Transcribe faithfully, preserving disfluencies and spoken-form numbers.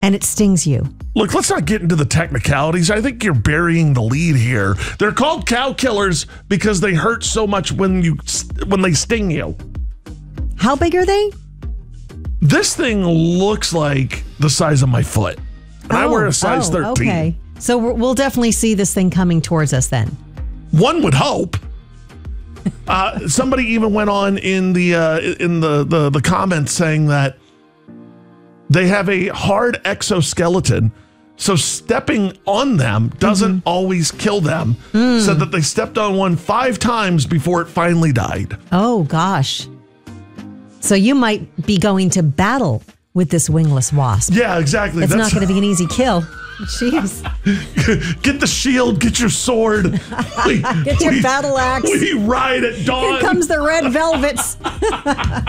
and it stings you. Look, let's not get into the technicalities. I think you're burying the lead here. They're called cow killers because they hurt so much when you when they sting you. How big are they? This thing looks like the size of my foot. And oh, I wear a size oh, thirteen. Okay. So we'll definitely see this thing coming towards us then. One would hope. Uh, somebody even went on in the uh, in the, the, the comments saying that they have a hard exoskeleton, so stepping on them doesn't mm-hmm. always kill them. Mm. Said that they stepped on one five times before it finally died. Oh, gosh. So you might be going to battle with this wingless wasp. Yeah, exactly. It's That's not going to be an easy kill. Jeez. Get the shield, get your sword. We, get your we, battle axe. We ride at dawn. Here comes the red velvets.